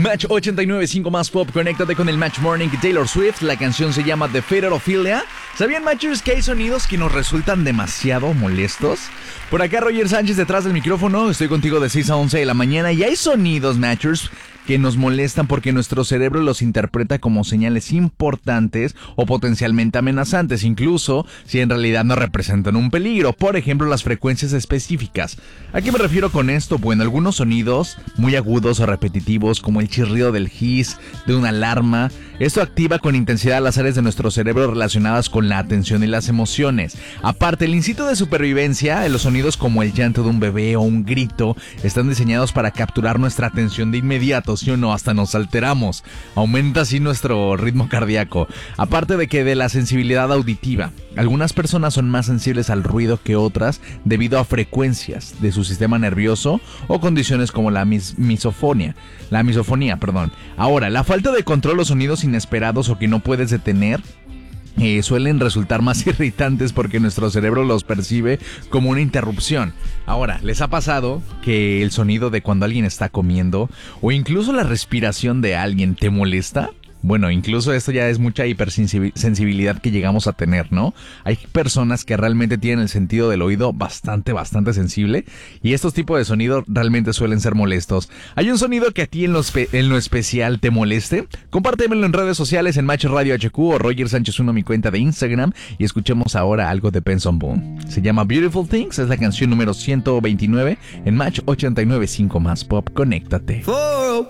Match 89.5 más pop, conéctate con el Match Morning Taylor Swift. La canción se llama The Federophilia. ¿Sabían, Matchers, que hay sonidos que nos resultan demasiado molestos? Por acá Roger Sánchez detrás del micrófono. Estoy contigo de 6 a 11 de la mañana. Y hay sonidos, Matchers, que nos molestan porque nuestro cerebro los interpreta como señales importantes o potencialmente amenazantes, incluso si en realidad no representan un peligro. Por ejemplo, las frecuencias específicas. ¿A qué me refiero con esto? Bueno, algunos sonidos muy agudos o repetitivos, como el chirrido del hiss, de una alarma. Esto activa con intensidad las áreas de nuestro cerebro relacionadas con la atención y las emociones. Aparte, el instinto de supervivencia, los sonidos como el llanto de un bebé o un grito, están diseñados para capturar nuestra atención de inmediato. ¿Sí o no? Hasta nos alteramos. Aumenta así nuestro ritmo cardíaco. Aparte de que de la sensibilidad auditiva, algunas personas son más sensibles al ruido que otras debido a frecuencias de su sistema nervioso o condiciones como la misofonía. Ahora, la falta de control o sonidos inesperados o que no puedes detener suelen resultar más irritantes porque nuestro cerebro los percibe como una interrupción. Ahora, ¿les ha pasado que el sonido de cuando alguien está comiendo o incluso la respiración de alguien te molesta? Bueno, incluso esto ya es mucha hipersensibilidad que llegamos a tener, ¿no? Hay personas que realmente tienen el sentido del oído bastante sensible y estos tipos de sonidos realmente suelen ser molestos. ¿Hay un sonido que a ti en lo especial te moleste? Compártemelo en redes sociales en Match Radio HQ o Roger Sánchez 1, mi cuenta de Instagram, y escuchemos ahora algo de Benson Boone. Se llama Beautiful Things, es la canción número 129 en Match 89.5 más pop. Conéctate.